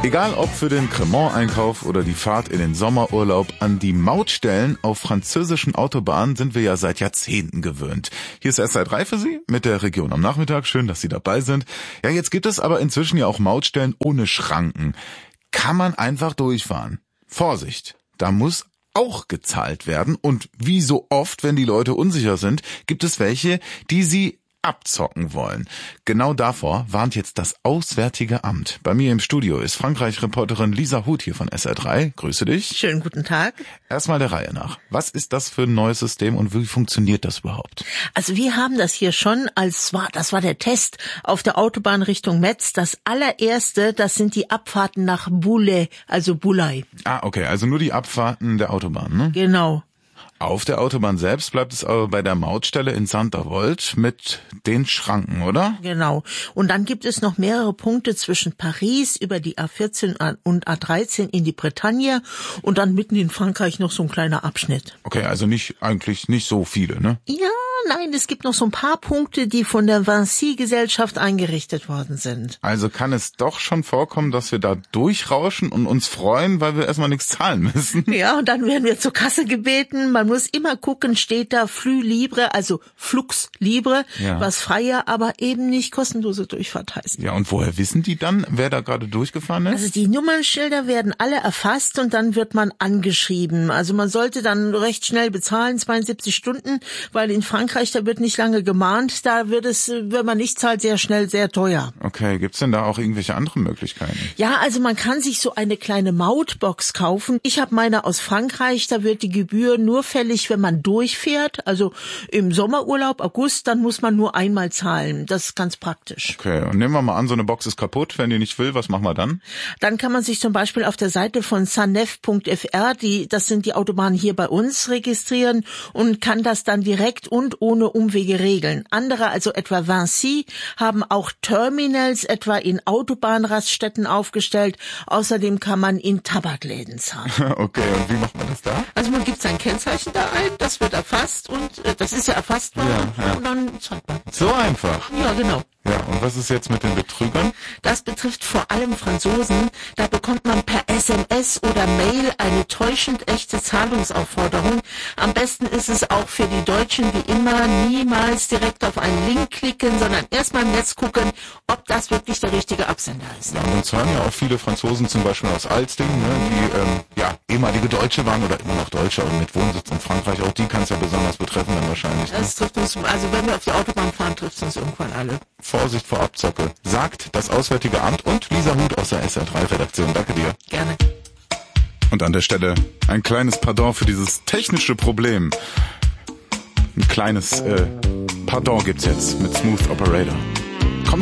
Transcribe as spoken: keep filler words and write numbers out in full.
Egal ob für den Cremant-Einkauf oder die Fahrt in den Sommerurlaub, an die Mautstellen auf französischen Autobahnen sind wir ja seit Jahrzehnten gewöhnt. Hier ist S R drei für Sie mit der Region am Nachmittag. Schön, dass Sie dabei sind. Ja, jetzt gibt es aber inzwischen ja auch Mautstellen ohne Schranken. Kann man einfach durchfahren. Vorsicht, da muss auch gezahlt werden. Und wie so oft, wenn die Leute unsicher sind, gibt es welche, die sie abzocken wollen. Genau davor warnt jetzt das Auswärtige Amt. Bei mir im Studio ist Frankreich-Reporterin Lisa Huth hier von S R drei. Grüße dich. Schönen guten Tag. Erstmal der Reihe nach. Was ist das für ein neues System und wie funktioniert das überhaupt? Also wir haben das hier schon als war, das war der Test auf der Autobahn Richtung Metz. Das allererste, das sind die Abfahrten nach Boulay, also Boulay. Ah, okay, also nur die Abfahrten der Autobahn, ne? Genau. Auf der Autobahn selbst bleibt es aber bei der Mautstelle in Saint-Avold mit den Schranken, oder? Genau. Und dann gibt es noch mehrere Punkte zwischen Paris über die A vierzehn und A dreizehn in die Bretagne und dann mitten in Frankreich noch so ein kleiner Abschnitt. Okay, also nicht eigentlich nicht so viele, ne? Ja, nein, es gibt noch so ein paar Punkte, die von der Vinci-Gesellschaft eingerichtet worden sind. Also kann es doch schon vorkommen, dass wir da durchrauschen und uns freuen, weil wir erstmal nichts zahlen müssen. Ja, und dann werden wir zur Kasse gebeten. Man muss immer gucken, steht da Flux Libre, also Flux Libre, ja. Was freie, aber eben nicht kostenlose Durchfahrt heißt. Ja, und woher wissen die dann, wer da gerade durchgefahren ist? Also die Nummernschilder werden alle erfasst und dann wird man angeschrieben. Also man sollte dann recht schnell bezahlen, zweiundsiebzig Stunden, weil in Frankreich, da wird nicht lange gemahnt, da wird es, wenn man nicht zahlt, sehr schnell sehr teuer. Okay, gibt's denn da auch irgendwelche anderen Möglichkeiten? Ja, also man kann sich so eine kleine Mautbox kaufen. Ich habe meine aus Frankreich, da wird die Gebühr nur fällig, wenn man durchfährt. Also im Sommerurlaub, August, dann muss man nur einmal zahlen. Das ist ganz praktisch. Okay, und nehmen wir mal an, so eine Box ist kaputt, wenn die nicht will, was machen wir dann? Dann kann man sich zum Beispiel auf der Seite von sanef punkt f r, die, das sind die Autobahnen hier bei uns, registrieren und kann das dann direkt und ohne Umwege regeln. Andere, also etwa Vinci, haben auch Terminals etwa in Autobahnraststätten aufgestellt. Außerdem kann man in Tabakläden zahlen. Okay, und wie macht man das da? Also man gibt sein Kennzeichen da ein, das wird erfasst und äh, das ist ja erfasst worden ja, ja. und dann zahlt man. So einfach? Ja, genau. Ja, und was ist jetzt mit den Betrügern? Das betrifft vor allem Franzosen. Da bekommt man per S M S oder Mail eine täuschend echte Zahlungsaufforderung. Am besten ist es auch für die Deutschen wie immer, niemals direkt auf einen Link klicken, sondern erstmal im Netz gucken, ob das wirklich der richtige Absender ist. Ja, und uns hören ja auch viele Franzosen, zum Beispiel aus Alsting, ne, die ähm, ja ehemalige Deutsche waren oder immer noch Deutsche und mit Wohnsitz in Frankreich. Auch die kann es ja besonders betreffen dann wahrscheinlich. Ne? Das trifft uns, also wenn wir auf die Autobahn fahren, trifft es uns irgendwann alle. Vorsicht vor Abzocke, sagt das Auswärtige Amt und Lisa Huth aus der S R drei Redaktion. Danke dir. Gerne. Und an der Stelle ein kleines Pardon für dieses technische Problem. Ein kleines äh, Pardon gibt's jetzt mit Smooth Operator.